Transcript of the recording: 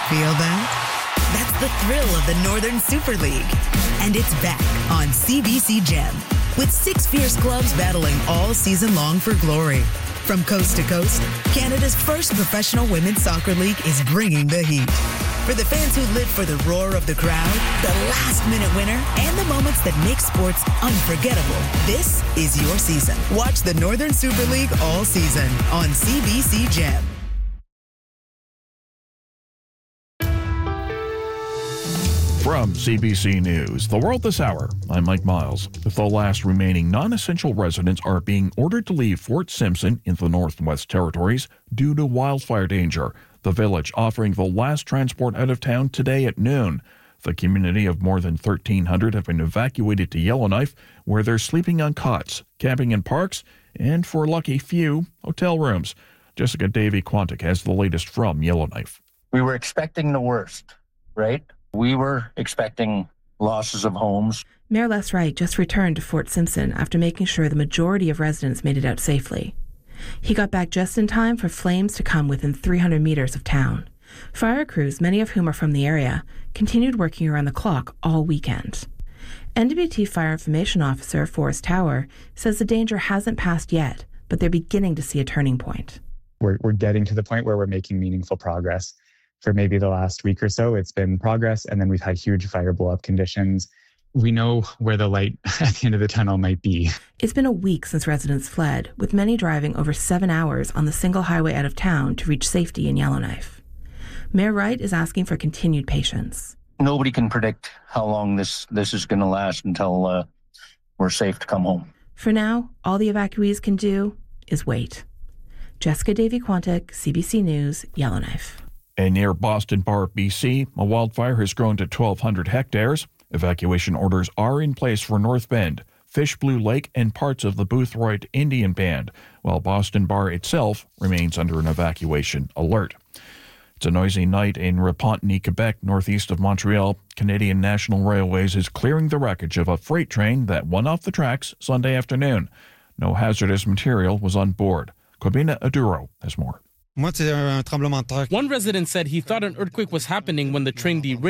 Feel that? That's the thrill of the Northern Super League. And it's back on CBC Gem with 6 fierce clubs battling all season long for glory. From coast to coast, Canada's first professional women's soccer league is bringing the heat. For the fans who live for the roar of the crowd, the last-minute winner, and the moments that make sports unforgettable, this is your season. Watch the Northern Super League all season on CBC Gem. From CBC News, The World This Hour, I'm Mike Miles. The last remaining non-essential residents are being ordered to leave Fort Simpson in the Northwest Territories due to wildfire danger. The village offering the last transport out of town today at noon. The community of more than 1,300 have been evacuated to Yellowknife, where they're sleeping on cots, camping in parks, and for a lucky few, hotel rooms. Jessica Davy-Quantick has the latest from Yellowknife. We were expecting the worst, right? We were expecting losses of homes. Mayor Les Wright just returned to Fort Simpson after making sure the majority of residents made it out safely. He got back just in time for flames to come within 300 meters of town. Fire crews, many of whom are from the area, continued working around the clock all weekend. NWT Fire Information Officer Forrest Tower says the danger hasn't passed yet, but they're beginning to see a turning point. We're getting to the point where we're making meaningful progress. For maybe the last week or so, it's been progress, and then we've had huge fire blow-up conditions. We know where the light at the end of the tunnel might be. It's been a week since residents fled, with many driving over 7 hours on the single highway out of town to reach safety in Yellowknife. Mayor Wright is asking for continued patience. Nobody can predict how long this is going to last until we're safe to come home. For now, all the evacuees can do is wait. Jessica Davy-Quantick, CBC News, Yellowknife. And near Boston Bar, BC, a wildfire has grown to 1,200 hectares. Evacuation orders are in place for North Bend, Fish Blue Lake, and parts of the Boothroyd Indian Band, while Boston Bar itself remains under an evacuation alert. It's a noisy night in Repentigny, Quebec, northeast of Montreal. Canadian National Railways is clearing the wreckage of a freight train that went off the tracks Sunday afternoon. No hazardous material was on board. Kobina Aduro has more. One resident said he thought an earthquake was happening when the train derailed.